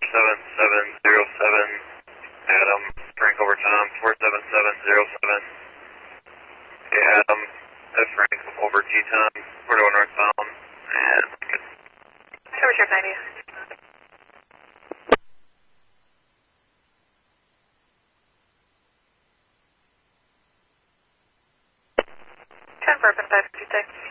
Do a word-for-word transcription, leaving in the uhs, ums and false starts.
seven seven zero seven. Adam, Frank over Tom, four seven seven zero seven. Okay, Adam, that's Frank over T-Tom, four oh one northbound, and Lincoln. Cover Sheriff ninety. ten for open five fifty-six.